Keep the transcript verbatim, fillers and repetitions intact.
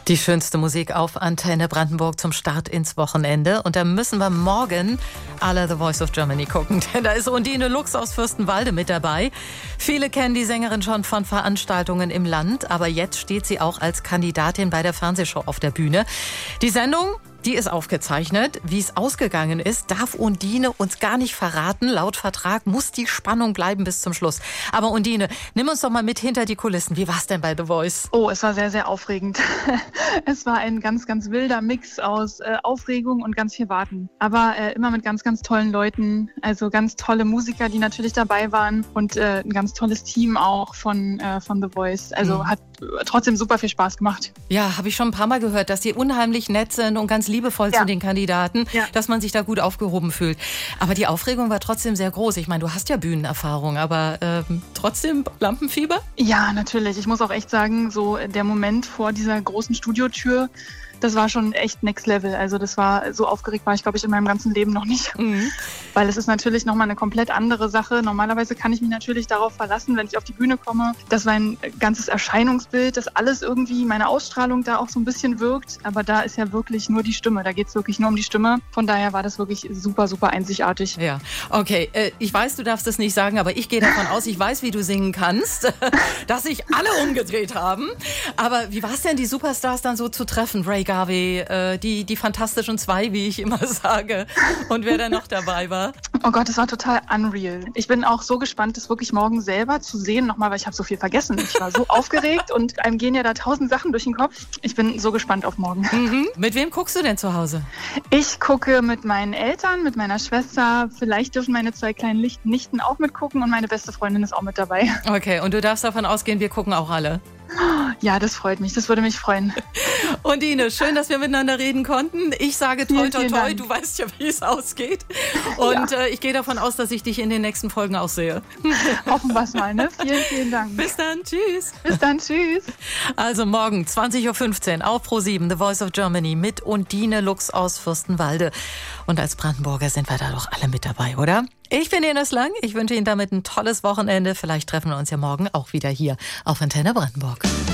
Die schönste Musik auf Antenne Brandenburg zum Start ins Wochenende. Und da müssen wir morgen alle The Voice of Germany gucken. Denn da ist Undine Lux aus Fürstenwalde mit dabei. Viele kennen die Sängerin schon von Veranstaltungen im Land. Aber jetzt steht sie auch als Kandidatin bei der Fernsehshow auf der Bühne. Die Sendung, die ist aufgezeichnet. Wie es ausgegangen ist, darf Undine uns gar nicht verraten. Laut Vertrag muss die Spannung bleiben bis zum Schluss. Aber Undine, nimm uns doch mal mit hinter die Kulissen. Wie war es denn bei The Voice? Oh, es war sehr, sehr aufregend. Es war ein ganz, ganz wilder Mix aus äh, Aufregung und ganz viel Warten. Aber äh, immer mit ganz, ganz tollen Leuten. Also ganz tolle Musiker, die natürlich dabei waren. Und äh, ein ganz tolles Team auch von, äh, von The Voice. Also mhm. hat trotzdem super viel Spaß gemacht. Ja, habe ich schon ein paar Mal gehört, dass sie unheimlich nett sind und ganz liebevoll ja. zu den Kandidaten, ja. dass man sich da gut aufgehoben fühlt. Aber die Aufregung war trotzdem sehr groß. Ich meine, du hast ja Bühnenerfahrung, aber ähm, trotzdem Lampenfieber? Ja, natürlich. Ich muss auch echt sagen, so der Moment vor dieser großen Studiotür, das war schon echt next level. Also das war, so aufgeregt war ich, glaube ich, in meinem ganzen Leben noch nicht. Mhm. Weil es ist natürlich nochmal eine komplett andere Sache. Normalerweise kann ich mich natürlich darauf verlassen, wenn ich auf die Bühne komme, dass mein ganzes Erscheinungsbild, dass alles irgendwie, meine Ausstrahlung da auch so ein bisschen wirkt. Aber da ist ja wirklich nur die Stimme. Da geht es wirklich nur um die Stimme. Von daher war das wirklich super, super einzigartig. Ja, okay. Äh, ich weiß, du darfst es nicht sagen, aber ich gehe davon aus, ich weiß, wie du singen kannst, dass sich alle umgedreht haben. Aber wie war es denn, die Superstars dann so zu treffen? Ray Garvey, äh, die, die Fantastischen Zwei, wie ich immer sage. Und wer da noch dabei war? Oh Gott, das war total unreal. Ich bin auch so gespannt, das wirklich morgen selber zu sehen. Nochmal, weil ich habe so viel vergessen. Ich war so aufgeregt und einem gehen ja da tausend Sachen durch den Kopf. Ich bin so gespannt auf morgen. Mhm. Mit wem guckst du denn zu Hause? Ich gucke mit meinen Eltern, mit meiner Schwester. Vielleicht dürfen meine zwei kleinen Nichten auch mitgucken und meine beste Freundin ist auch mit dabei. Okay, und du darfst davon ausgehen, wir gucken auch alle. Ja, das freut mich. Das würde mich freuen. Undine, schön, dass wir miteinander reden konnten. Ich sage toi, toi, toi. Du weißt ja, wie es ausgeht. Und ja. äh, ich gehe davon aus, dass ich dich in den nächsten Folgen auch sehe. Hoffen wir es mal, ne? Vielen, vielen Dank. Bis dann. Tschüss. Bis dann. Tschüss. Also morgen zwanzig Uhr fünfzehn auf ProSieben, The Voice of Germany mit Undine Lux aus Fürstenwalde. Und als Brandenburger sind wir da doch alle mit dabei, oder? Ich bin Ines Lang. Ich wünsche Ihnen damit ein tolles Wochenende. Vielleicht treffen wir uns ja morgen auch wieder hier auf Antenne Brandenburg.